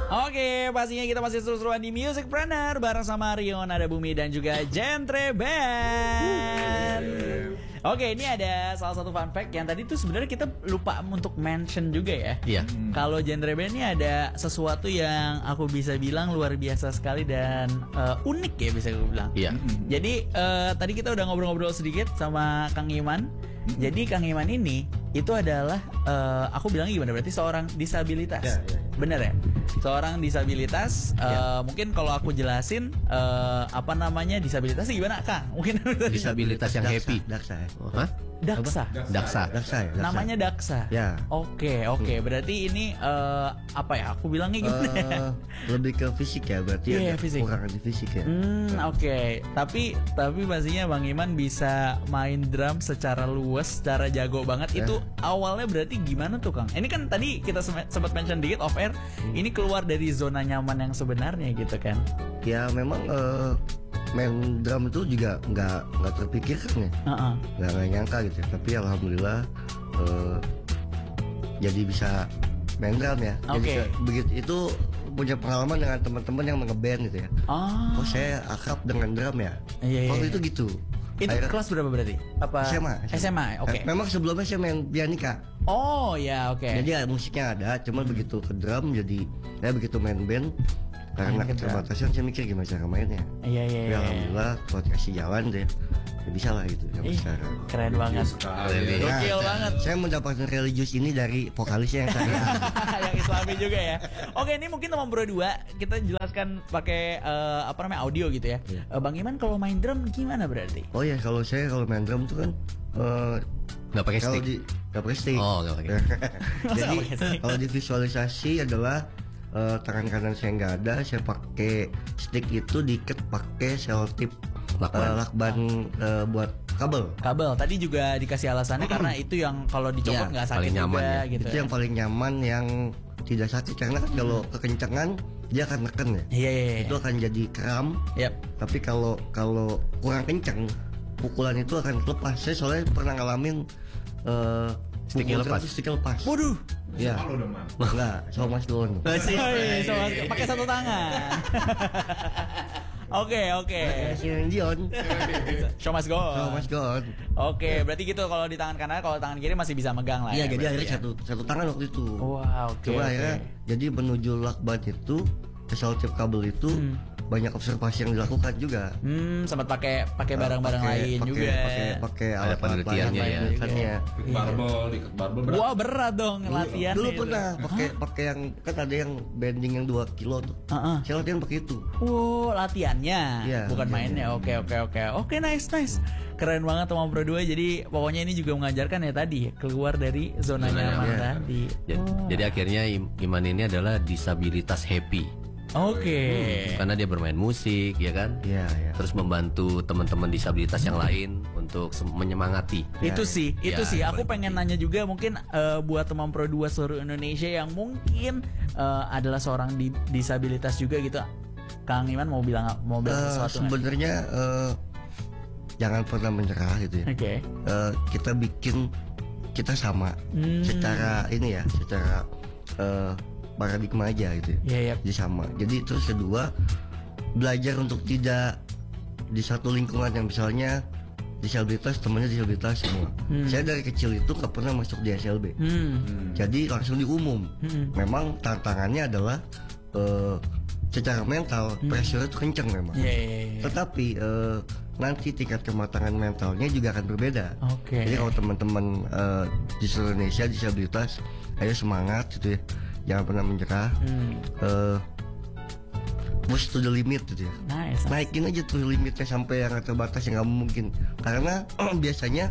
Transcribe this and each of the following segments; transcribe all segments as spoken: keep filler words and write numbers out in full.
Oke, pastinya kita masih seru-seruan di Musicpreneur bareng sama Rion, ada Bumi dan juga Genre Band. Oke, ini ada salah satu fun fact yang tadi tuh sebenarnya kita lupa untuk mention juga ya. Iya. Hmm. Kalau Genre Band ini ada sesuatu yang aku bisa bilang luar biasa sekali dan uh, unik ya bisa aku bilang. Iya. Jadi uh, tadi kita udah ngobrol-ngobrol sedikit sama Kang Iman. Jadi Kang Iman ini itu adalah uh, aku bilangnya gimana, berarti seorang disabilitas. Ya, ya, ya. Bener ya? Seorang disabilitas uh, Ya. mungkin kalau aku jelasin uh, apa namanya disabilitas gimana Kang? Mungkin Disabilitas yang happy. Daksa ya. Oh, hah? Daksa. Daksa. Daksa ya. Daksa. Namanya Daksa. Ya. Oke, oke. Berarti ini uh, apa ya? Aku bilangnya gimana ya? Eh, lebih ke fisik ya, berarti Iya, ada fisik. kekurangan di fisik ya. Hmm, oke. Tapi tapi pastinya Bang Iman bisa main drum secara luas, secara jago banget. Itu awalnya berarti gimana tuh, Kang? Ini kan tadi kita sem- sempat mention dikit off air. Ini keluar dari zona nyaman yang sebenarnya gitu kan. Ya memang eh, main drum itu juga nggak nggak terpikirkan ya, Heeh. nggak nggak nyangka gitu. Tapi alhamdulillah eh, jadi bisa main drum ya. Jadi Oke. se- begitu itu punya pengalaman dengan teman-teman yang ngeband gitu ya. Oh. Oh saya akrab dengan drum ya. Iya, iya, Waktu iya. itu gitu. Itu Akhirnya- kelas berapa berarti? Apa? S M A. S M A. Oke. Eh, Memang sebelumnya saya main pianika. Oh, ya, oke. Jadi ya, musiknya ada, cuman begitu ke drum jadi ya begitu main band karena Main ke drum. keterbatasan saya mikir gimana cara mainnya. Iya, iya, Ya iya. alhamdulillah kalau dikasih jalan deh ya bisa lah gitu sampai Ih, sekarang. keren banget. Iya. Gokil saya- banget. Saya mendapatkan religius ini dari vokalisnya yang saya. Yang Islami juga ya. Oke, ini mungkin teman bro dua kita jelaskan pakai eh, apa namanya audio gitu ya. Iya. Eh, Bang Iman kalau main drum gimana berarti? Oh ya kalau saya kalau main drum tuh kan eh, Nggak pakai kalau stick. di nggak pakai stick. Oh, nggak pakai. Masa Jadi nggak pakai stick? kalau divisualisasi adalah eh, tangan kanan saya nggak ada, saya pakai stick itu diikat pakai selotip Lakban. eh, lakban eh, buat kabel. Kabel tadi juga dikasih alasannya karena itu yang kalau dicopot Iya, nggak sakit paling nyaman juga ya. gitu. Itu yang paling nyaman yang tidak sakit karena kan kalau kekencangan dia akan neken ya. Iya, iya, iya. Itu akan jadi kram. Yap. Tapi kalau kalau kurang kencang pukulan itu akan lepas. Saya soalnya pernah ngalamin eh Sticknya pukul lepas. terus sticknya lepas. Waduh. Ya. Enggak, sama Mas Don. Oh, iya, so, pakai satu tangan. Oke, oke. Si Dion. Show must go. Sama Mas Don. Oke, berarti gitu kalau di tangan kanan, kalau tangan kiri masih bisa megang lah. Iya, ya, jadi berarti akhirnya ya. satu satu tangan waktu itu. Wah, oke. Coba oke. akhirnya jadi menuju lakban itu ke selotip kabel itu Hmm. banyak observasi yang dilakukan juga. Hmm, sempat pakai pakai barang-barang Pakai- lain pakai- juga. Pakai pakai Ada alat penelitiannya ya. penelitiannya. Ikut barbel, ikut barbel berat. Wah, berat dong latihan. Dulu pernah pakai pakai yang kan ada yang bending yang dua kilo tuh. Heeh. Saya latihan pakai itu. Oh, latihannya, Iya, bukan iya, mainnya. Oke, oke, oke. Oke, nice, nice. Keren banget teman Pro dua. Jadi pokoknya ini juga mengajarkan ya tadi keluar dari zona, Zona nyaman nyaman. tadi. Jadi, Oh. jadi akhirnya Im- Iman ini adalah disabilitas happy. Oke. Karena dia bermain musik, ya kan? Iya, iya. Terus membantu teman-teman disabilitas yang lain untuk sem- menyemangati. Itu Ya, sih, ya. itu Ya, sih. Aku paling pengen penting. nanya juga mungkin eh, buat teman Pro dua seluruh Indonesia yang mungkin eh, adalah seorang di- disabilitas juga gitu. Kang Iman mau bilang mau bilang Eh, sesuatu nggak? sebenarnya eh, jangan pernah menyerah gitu ya. Oke. Eh, kita bikin kita sama Hmm. secara ini ya, secara eh, paradigma aja gitu ya. Iya, iya. Jadi sama. Jadi terus kedua belajar untuk tidak di satu lingkungan yang misalnya disabilitas temannya disabilitas semua. Hmm. Saya dari kecil itu nggak pernah masuk di S L B. Hmm. Jadi langsung di umum. Hmm. Memang tantangannya adalah eh, secara mental pressure itu kenceng memang. Iya, iya, iya. Tetapi eh, nanti tingkat kematangan mentalnya juga akan berbeda. Oke. Jadi kalau teman-teman eh, di seluruh Indonesia disabilitas, ayo semangat gitu ya, jangan pernah menyerah. Hmm. Eh, push to the limit gitu ya. Nice. Naikin aja tuh limitnya sampai yang terbatas yang nggak mungkin. Karena biasanya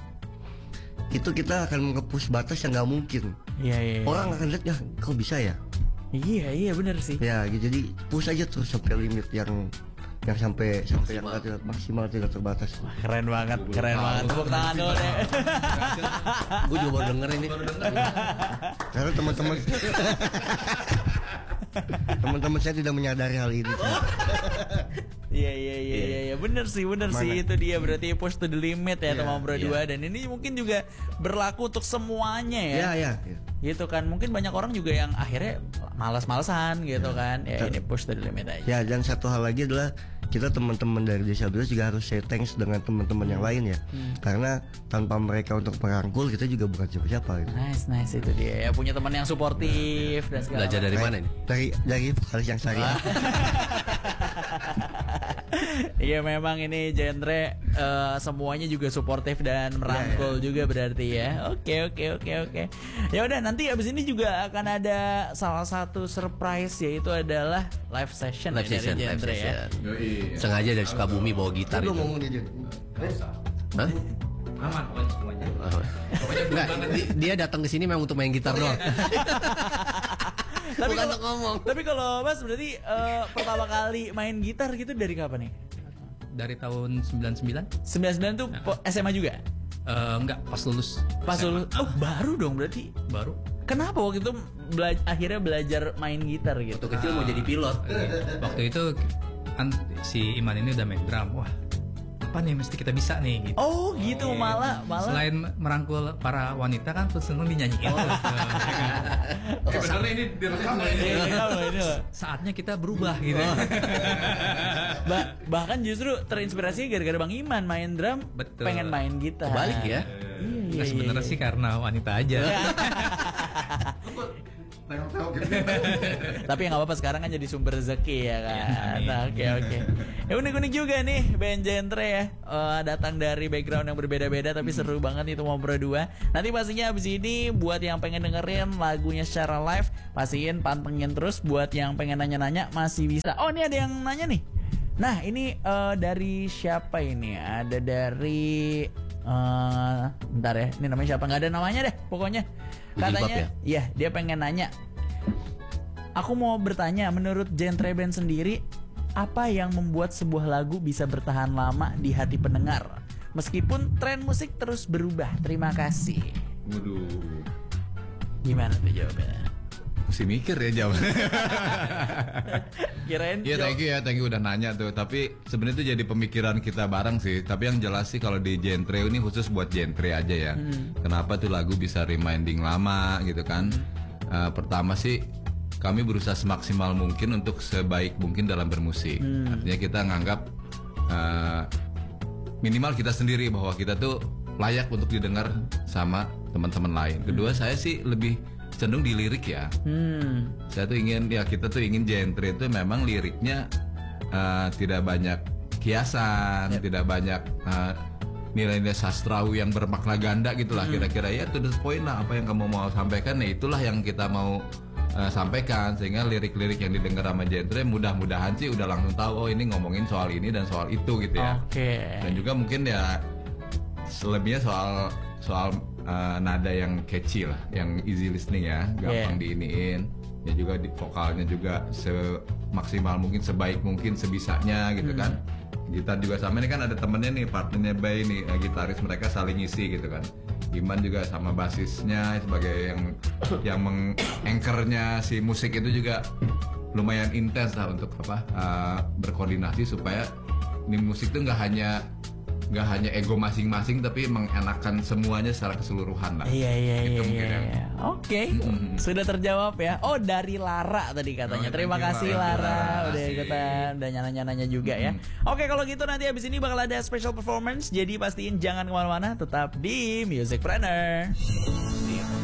itu kita akan nge-push batas yang nggak mungkin. Iya, iya. iya. Orang akan lihat ya, kok bisa ya? Iya, iya benar sih. Ya, gitu. Jadi push aja tuh sampai limit yang yang sampai sampai yang nggak tidak maksimal tidak terbatas. Keren banget, keren banget. Tepuk tangan dulu deh. Gue juga baru denger ini. Karena teman-teman teman-teman saya tidak menyadari hal ini. Iya, iya, iya, iya, iya. Bener sih, bener Mana? sih. Itu dia berarti push to the limit ya, Iya, teman Pro iya. dua. Dan ini mungkin juga berlaku untuk semuanya ya. Ya, ya. ya. gitu kan. Mungkin banyak orang juga yang akhirnya malas-malesan gitu kan. Ya ini push to the limit aja. Ya, dan satu hal lagi adalah kita teman-teman dari disabilitas juga harus say thanks dengan teman-teman yang lain ya. Hmm. Karena tanpa mereka untuk merangkul kita juga bukan siapa-siapa gitu. Nice, nice itu dia. Ya punya teman yang suportif dan segala. Belajar dari mana ini? Dari dari vokalis yang syariah. Iya memang ini genre uh, semuanya juga suportif dan merangkul yeah, yeah. juga berarti ya. Oke oke oke oke. Ya udah nanti abis ini juga akan ada salah satu surprise yaitu adalah live session live ya, session, dari genre live ya. Session. Sengaja dari Sukabumi bawa gitar itu. Hah? Aman pokoknya semuanya. Enggak, dia datang ke sini memang untuk main gitar doang. Tapi bukan kalau ngomong. Tapi kalau Mas berarti uh, pertama kali main gitar gitu dari kapan nih? Dari tahun sembilan puluh sembilan. sembilan puluh sembilan tuh Nah. S M A juga? Uh, enggak, pas lulus. Pas S M A. lulus. Oh, baru dong berarti. Baru. Kenapa waktu itu bela- akhirnya belajar main gitar gitu? Waktu kecil mau jadi pilot. Waktu itu kan si Iman ini udah main drum. Wah, apa nih mesti kita bisa nih gitu. Oh, gitu malah malah. Selain merangkul para wanita kan terus seneng dinyanyiin. Oh. Eh bener ini direkam ya. Ini loh, ini loh. Saatnya kita berubah gitu. Ba- bahkan justru terinspirasi gara-gara Bang Iman main drum, Betul. pengen main gitar. Balik ya. Iya, Nah, sebenarnya sih karena wanita aja. Tapi nggak apa-apa sekarang kan jadi sumber rezeki ya kan. amin. Nah, oke oke. Ya unik-unik juga nih band genre ya. Eh, datang dari background yang berbeda-beda tapi seru banget itu mau berdua. Nanti pastinya abis ini buat yang pengen dengerin lagunya secara live, pastiin pantengin terus. Buat yang pengen nanya-nanya masih bisa. Oh ini ada yang nanya nih. Nah ini eh, dari siapa ini? Ada dari eh bentar ya. Ini namanya siapa? Nggak ada namanya deh pokoknya. Katanya, ya dia pengen nanya. Aku mau bertanya, menurut genre band sendiri, apa yang membuat sebuah lagu bisa bertahan lama di hati pendengar, meskipun tren musik terus berubah? Terima kasih. Waduh. Gimana tuh jawabannya? Mesti mikir ya jawabannya. Kirain. Iya, jawab- thank you ya, thank you udah nanya tuh. Tapi sebenarnya itu jadi pemikiran kita bareng sih. Tapi yang jelas sih kalau di genre ini khusus buat genre aja ya. Hmm. Kenapa tuh lagu bisa reminding lama gitu kan? Uh, pertama sih kami berusaha semaksimal mungkin untuk sebaik mungkin dalam bermusik. Hmm. Artinya kita nganggap uh, minimal kita sendiri bahwa kita tuh layak untuk didengar sama teman-teman lain. Kedua, saya sih lebih cenderung di lirik ya. Hmm. Saya tuh ingin ya kita tuh ingin genre itu memang liriknya uh, tidak banyak kiasan, Yep. tidak banyak uh, nilai-nilai sastrawi yang bermakna ganda gitulah. Hmm. Kira-kira ya to the point lah apa yang kamu mau sampaikan. Nah itulah yang kita mau uh, sampaikan sehingga lirik-lirik yang didengar sama genre mudah-mudahan sih udah langsung tahu oh ini ngomongin soal ini dan soal itu gitu ya. Oke. Dan juga mungkin ya selebihnya soal soal uh, nada yang catchy lah, yang easy listening ya, gampang Yeah. diiniin. Ya juga di vokalnya juga semaksimal mungkin, sebaik mungkin, sebisanya gitu Hmm. kan. Gitar juga sama, ini kan ada temennya nih, partnernya Bay nih, eh, gitaris mereka saling ngisi gitu kan. Iman juga sama basisnya sebagai yang yang meng-anchornya si musik itu juga lumayan intens lah untuk apa uh, berkoordinasi supaya ini musik tuh nggak hanya nggak hanya ego masing-masing tapi mengenakan semuanya secara keseluruhan lah. Iya iya Itu iya mungkin iya. yang- iya. Oke, Mm. sudah terjawab ya. Oh dari Lara tadi katanya. Oh, Terima thank you, kasih Lara. Lara, Terima udah kasih. ikutan, udah nyana-nyananya juga ya. Oke kalau gitu nanti abis ini bakal ada special performance. Jadi pastiin jangan kemana-mana, tetap di Musicpreneur.